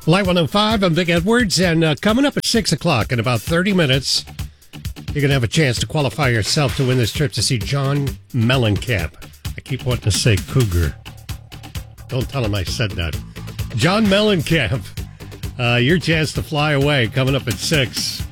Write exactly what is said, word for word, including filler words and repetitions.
Light one oh five, I'm Vic Edwards, and uh, coming up at six o'clock in about thirty minutes, you're going to have a chance to qualify yourself to win this trip to see John Mellencamp. I keep wanting to say Cougar. Don't tell him I said that. John Mellencamp, uh, your chance to fly away coming up at six.